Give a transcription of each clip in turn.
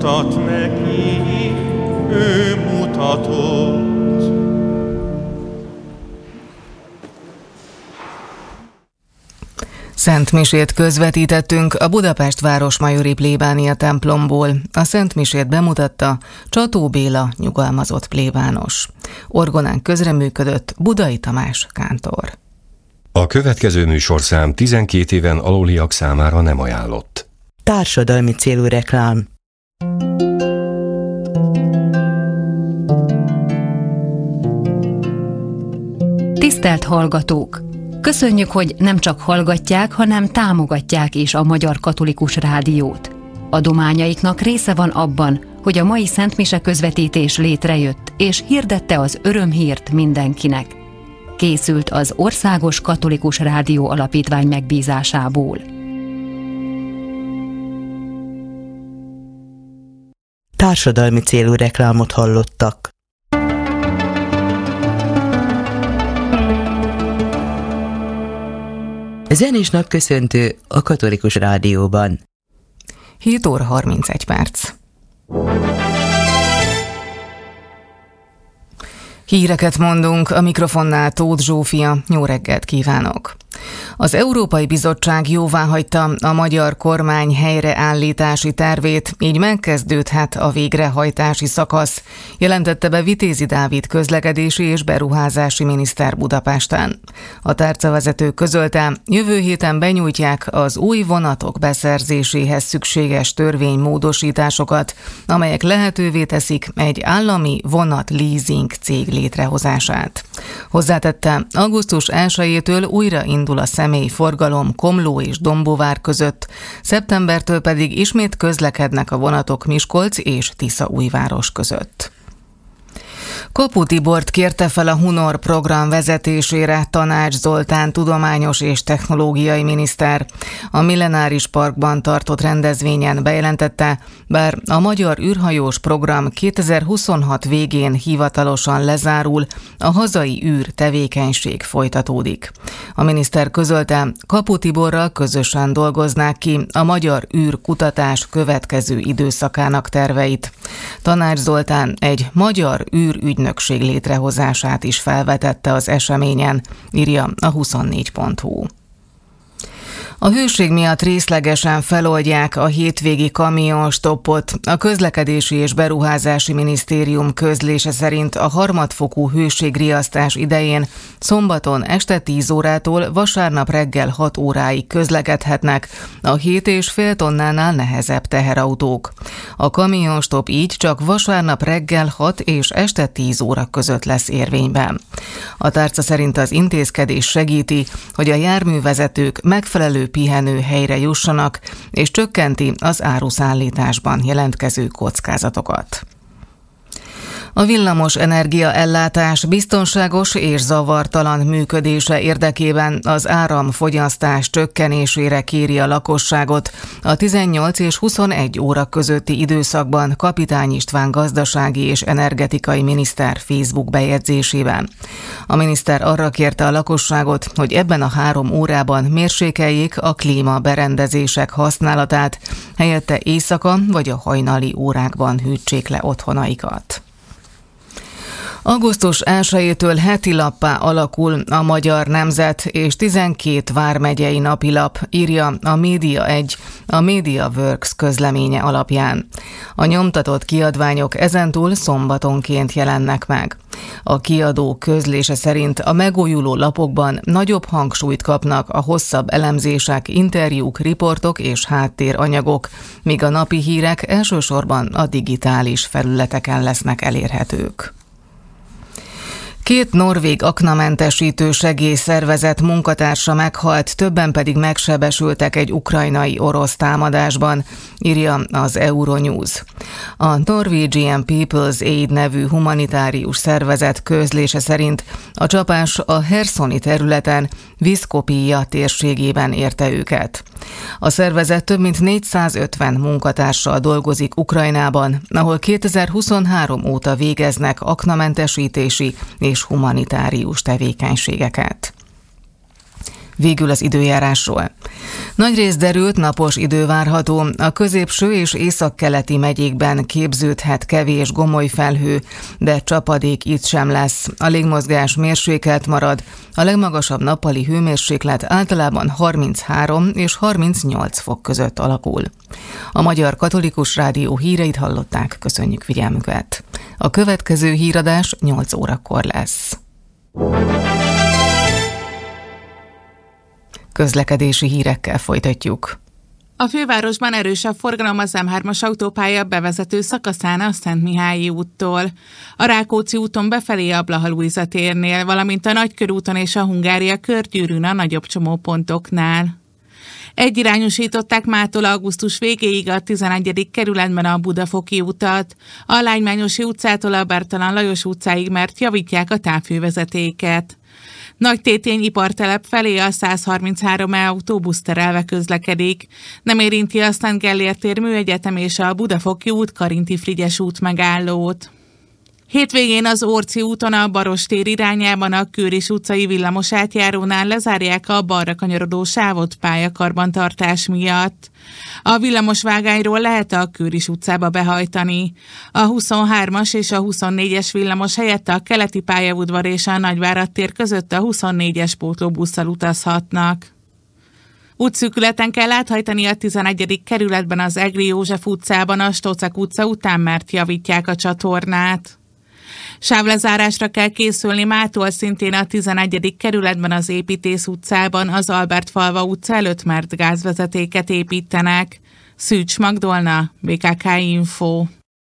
mutat neki, ő mutatott. Szentmisét közvetítettünk a Budapest Városmajori plébánia templomból. A Szentmisét bemutatta Csató Béla nyugalmazott plébános. Orgonán közreműködött Budai Tamás kántor. A következő műsorszám 12 éven aluliak számára nem ajánlott. Társadalmi célú reklám. Tisztelt hallgatók! Köszönjük, hogy nem csak hallgatják, hanem támogatják is a Magyar Katolikus Rádiót. Adományaiknak része van abban, hogy a mai szentmise közvetítés létrejött, és hirdette az örömhírt mindenkinek. Készült az Országos Katolikus Rádió Alapítvány megbízásából. Társadalmi célú reklámot hallottak. Zenés napköszöntő a Katolikus Rádióban. 7 óra 31 perc. Híreket mondunk, a mikrofonnál Tóth Zsófia, jó reggelt kívánok! Az Európai Bizottság jóváhagyta a magyar kormány helyreállítási tervét, így megkezdődhet a végrehajtási szakasz, jelentette be Vitézi Dávid közlekedési és beruházási miniszter Budapesten. A tárcavezető közölte, jövő héten benyújtják az új vonatok beszerzéséhez szükséges törvénymódosításokat, amelyek lehetővé teszik egy állami vonat-leasing cég létrehozását. Hozzátette, augusztus 1-től újra indul a személyforgalom Komló és Dombóvár között, szeptembertől pedig ismét közlekednek a vonatok Miskolc és Tiszaújváros között. Kapu Tibort kérte fel a Hunor program vezetésére Tanács Zoltán tudományos és technológiai miniszter. A Millenáris Parkban tartott rendezvényen bejelentette, bár a magyar űrhajós program 2026 végén hivatalosan lezárul, a hazai űr tevékenység folytatódik. A miniszter közölte, Kapu Tiborral közösen dolgoznák ki a magyar űrkutatás következő időszakának terveit. Tanács Zoltán egy magyar űrügynökség létrehozását is felvetette az eseményen, írja a 24.hu. A hőség miatt részlegesen feloldják a hétvégi kamionstoppot. A Közlekedési és Beruházási Minisztérium közlése szerint a harmadfokú hőségriasztás idején szombaton este 10 órától vasárnap reggel 6 óráig közlekedhetnek a 7,5 tonnánál nehezebb teherautók. A kamionstopp így csak vasárnap reggel 6 és este 10 óra között lesz érvényben. A tárca szerint az intézkedés segíti, hogy a járművezetők megfelelő pihenőhelyre jussanak, és csökkenti az áruszállításban jelentkező kockázatokat. A villamos energiaellátás biztonságos és zavartalan működése érdekében az áramfogyasztás csökkenésére kéri a lakosságot a 18 és 21 óra közötti időszakban Kapitány István gazdasági és energetikai miniszter Facebook bejegyzésében. A miniszter arra kérte a lakosságot, hogy ebben a 3 órában mérsékeljék a klímaberendezések használatát, helyette éjszaka vagy a hajnali órákban hűtsék le otthonaikat. Augusztus 1-től heti lappá alakul a Magyar Nemzet és 12 vármegyei napilap, írja a Média 1, a MediaWorks közleménye alapján. A nyomtatott kiadványok ezentúl szombatonként jelennek meg. A kiadó közlése szerint a megújuló lapokban nagyobb hangsúlyt kapnak a hosszabb elemzések, interjúk, riportok és háttéranyagok, míg a napi hírek elsősorban a digitális felületeken lesznek elérhetők. 2 norvég aknamentesítő segélyszervezet munkatársa meghalt, többen pedig megsebesültek egy ukrajnai orosz támadásban, írja az Euronews. A Norwegian People's Aid nevű humanitárius szervezet közlése szerint a csapás a Hersoni területen, Viszkopija térségében érte őket. A szervezet több mint 450 munkatársal dolgozik Ukrajnában, ahol 2023 óta végeznek aknamentesítési és humanitárius tevékenységeket. Végül az időjárásról. Nagyrészt derült, napos idő várható, a középső és északkeleti megyékben képződhet kevés gomolyfelhő, de csapadék itt sem lesz. A légmozgás mérsékelt marad, a legmagasabb nappali hőmérséklet általában 33 és 38 fok között alakul. A Magyar Katolikus Rádió híreit hallották, köszönjük figyelmüket. A következő híradás 8 órakor lesz. Közlekedési hírekkel folytatjuk. A fővárosban erősebb forgalom az M3-as autópálya bevezető szakaszán a Szentmihályi úttól. A Rákóczi úton befelé a Blaha Lujza térnél, valamint a Nagykörúton és a Hungária körgyűrűn a nagyobb csomópontoknál. Egyirányosították mától augusztus végéig a 11. kerületben a Budafoki utat, a Lágymányosi utcától a Bertalan Lajos utcáig, mert javítják a távhővezetéket. Nagytétény ipartelep felé a 133E autóbusz terelve közlekedik. Nem érinti a Szent Gellért tér Műegyetem és a Budafoki út Karinti Frigyes út megállót. Hétvégén az Orci úton a Barostér irányában a Kőris utcai villamos átjárónál lezárják a balra kanyarodó sávot pályakarbantartás miatt. A villamosvágányról lehet a Kőris utcába behajtani. A 23-as és a 24-es villamos helyett a keleti pályaudvar és a Nagyvárad tér között a 24-es pótlóbusszal utazhatnak. Útszűkületen kell áthajtani a 11. kerületben az Egri József utcában a Stocek utca után, mert javítják a csatornát. Sávlezárásra kell készülni mától szintén a 11. kerületben az Építész utcában, az Albert Falva utca előtt, mert gázvezetéket építenek. Szűcs Magdolna, BKK Info.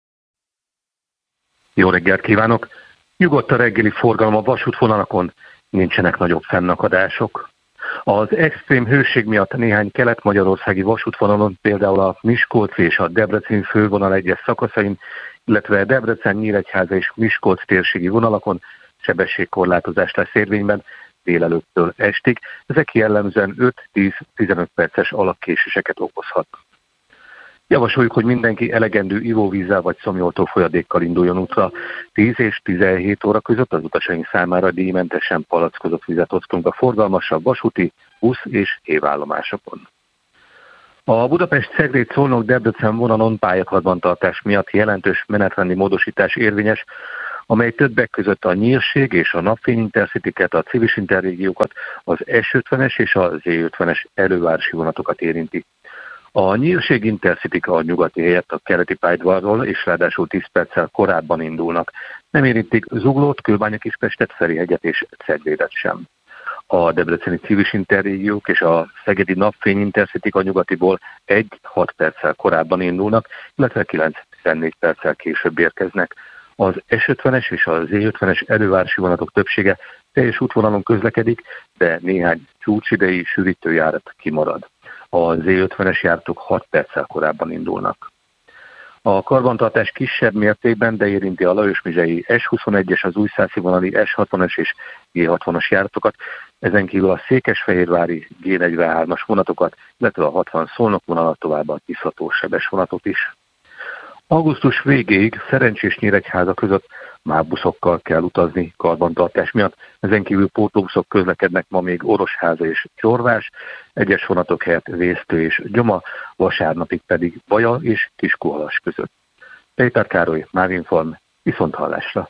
Jó reggelt kívánok! Nyugodt a reggeli forgalom a vasútvonalakon, nincsenek nagyobb fennakadások. Az extrém hőség miatt néhány kelet-magyarországi vasútvonalon, például a Miskolci és a Debrecen fővonal egyes szakaszain, illetve Debrecen, Nyíregyháza és Miskolc térségi vonalakon sebességkorlátozás lesz érvényben délelőttől estig. Ezek jellemzően 5-10-15 perces alakkéséseket okozhatnak. Javasoljuk, hogy mindenki elegendő ivóvízzel vagy szomjoltó folyadékkal induljon útra. 10 és 17 óra között az utasaink számára díjmentesen palackozott vizet osztunk a forgalmasabb vasúti, busz és hévállomásokon. A Budapest-Cegléd-Szolnok-Debrecen vonalon pályakarbantartás miatt jelentős menetrendi módosítás érvényes, amely többek között a Nyírség és a Napfény Intercityket, a Civis Interrégiókat, az S50-es és a Z50-es elővárosi vonatokat érinti. A Nyírség Intercity a nyugati helyett a keleti pályaudvarról és ráadásul 10 perccel korábban indulnak. Nem érintik Zuglót, Kőbánya-Kispestet, Ferihegyet és Ceglédet sem. A debreceni Civis Interrégiók és a szegedi Napfény Intercity a nyugatiból 1-6 perccel korábban indulnak, illetve 9-14 perccel később érkeznek. Az S50-es és a Z50-es elővárosi vonatok többsége teljes útvonalon közlekedik, de néhány csúcsidei sűrítőjárat kimarad. A Z50-es járatok 6 perccel korábban indulnak. A karbantartás kisebb mértékben, de érinti a Lajos-Mizsei S21-es, az újszászi vonali S60-es és G60-as járatokat, ezen kívül a székesfehérvári G43-as vonatokat, illetve a 60 Szolnok vonalat, tovább a Tiszató-Sebes vonatot is. Augusztus végéig Szerencsés Nyíregyháza között már buszokkal kell utazni karbantartás miatt, ezen kívül pótlóbuszok közlekednek ma még Orosháza és Csorvás, egyes vonatok helyett Vésztő és Gyoma, vasárnapig pedig Baja és Kiskunhalas között. Péter Károly, Mávinform, viszonthallásra!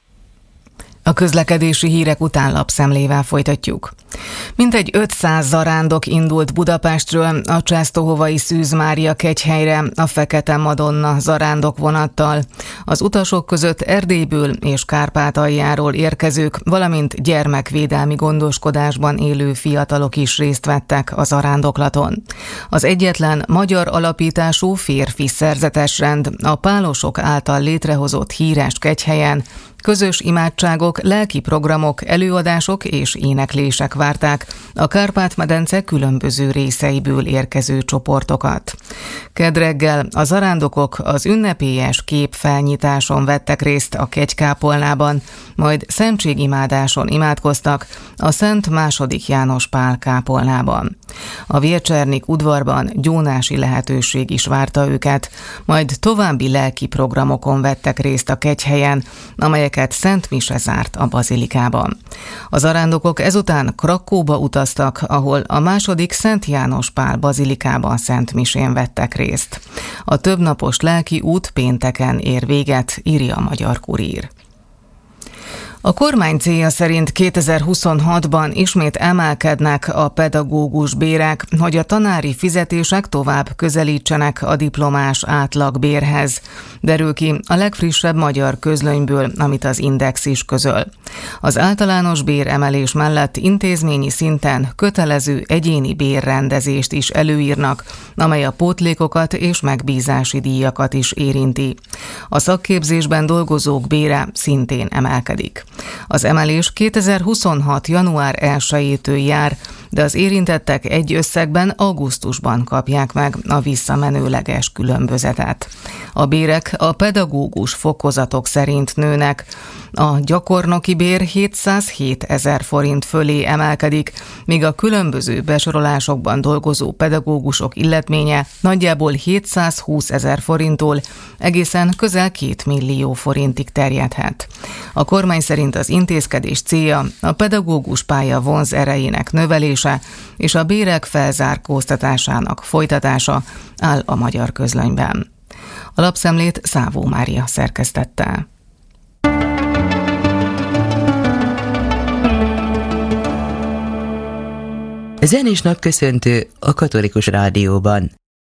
A közlekedési hírek után lapszemlével folytatjuk. Mintegy 500 zarándok indult Budapestről a Császtóhovai Szűz Mária kegyhelyre a Fekete Madonna zarándok vonattal. Az utasok között Erdélyből és Kárpátaljáról érkezők, valamint gyermekvédelmi gondoskodásban élő fiatalok is részt vettek a zarándoklaton. Az egyetlen magyar alapítású férfi szerzetesrend a pálosok által létrehozott híres kegyhelyen közös imádságok, lelki programok, előadások és éneklések várták a Kárpát-medence különböző részeiből érkező csoportokat. Kedd reggel a zarándokok az ünnepélyes képfelnyitáson vettek részt a kegykápolnában, majd szentségimádáson imádkoztak a Szent II. János Pál kápolnában. A Vércsernik udvarban gyónási lehetőség is várta őket, majd további lelki programokon vettek részt a kegyhelyen, amelyek amelyeket Szent Mise zárt a bazilikában. Az arándokok ezután Krakóba utaztak, ahol a második Szent János Pál bazilikában Szent Misén vettek részt. A többnapos lelki út pénteken ér véget, írja a Magyar Kurír. A kormány célja szerint 2026-ban ismét emelkednek a pedagógus bérek, hogy a tanári fizetések tovább közelítsenek a diplomás átlagbérhez. Derül ki a legfrissebb magyar közlönyből, amit az Index is közöl. Az általános béremelés mellett intézményi szinten kötelező egyéni bérrendezést is előírnak, amely a pótlékokat és megbízási díjakat is érinti. A szakképzésben dolgozók bére szintén emelkedik. Az emelés 2026. január 1-től jár, de az érintettek egy összegben augusztusban kapják meg a visszamenőleges különbözetet. A bérek a pedagógus fokozatok szerint nőnek. A gyakornoki bér 707 000 forint fölé emelkedik, míg a különböző besorolásokban dolgozó pedagógusok illetménye nagyjából 720 000 forinttól egészen közel 2 millió forintig terjedhet. A kormány szerint az intézkedés célja a pedagógus pálya vonzerejének növelése és a bérek felzárkóztatásának folytatása, áll a Magyar Közlönyben. A lapszemlét Szávó Mária szerkesztette. Zenés napköszöntő a Katolikus Rádióban.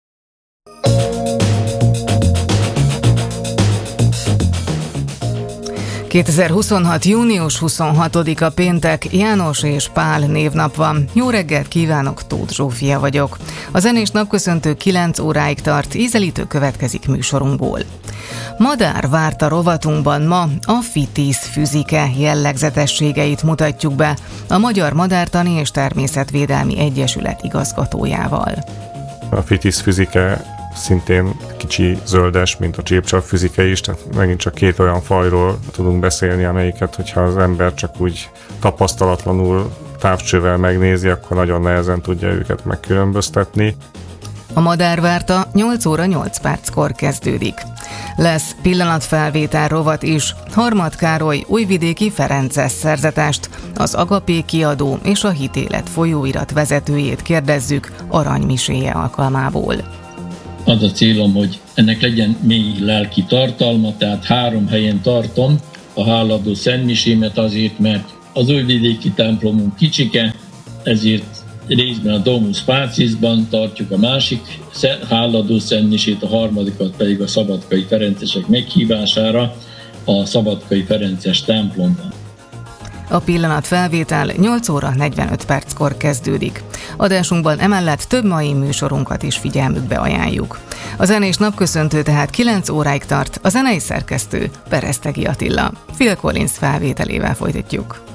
...2026. június 26-a péntek, János és Pál névnap van. Jó reggelt kívánok, Tóth Zsófia vagyok. A zenés napköszöntő 9 óráig tart, ízelítő következik műsorunkból. Madár várta rovatunkban ma a FITIS Füzike jellegzetességeit mutatjuk be a Magyar Madártani és Természetvédelmi Egyesület igazgatójával. A FITIS Füzike szintén kicsi zöldes, mint a csépcsarkfüzike is, tehát megint csak 2 olyan fajról tudunk beszélni, amelyiket, hogyha az ember csak úgy tapasztalatlanul távcsővel megnézi, akkor nagyon nehezen tudja őket megkülönböztetni. A madárvárta 8 óra 8 perckor kezdődik. Lesz pillanatfelvétel rovat is. Harmad Károly újvidéki Ferences szerzetest, az Agapé kiadó és a Hitélet folyóirat vezetőjét kérdezzük Arany miséje alkalmából. Az a célom, hogy ennek legyen mély lelki tartalma, tehát 3 helyen tartom a háladó szentmisémet azért, mert az újvidéki templomunk kicsike, ezért részben a Domus Pacisban tartjuk a másik háladó szentmisét, a harmadikat pedig a szabadkai ferencesek meghívására a szabadkai ferences templomban. A pillanatfelvétel 8 óra 45 perckor kezdődik. Adásunkban emellett több mai műsorunkat is figyelmükbe ajánljuk. A zenés napköszöntő tehát 9 óráig tart, a zenei szerkesztő Peresztegi Attila. Phil Collins felvételével folytatjuk.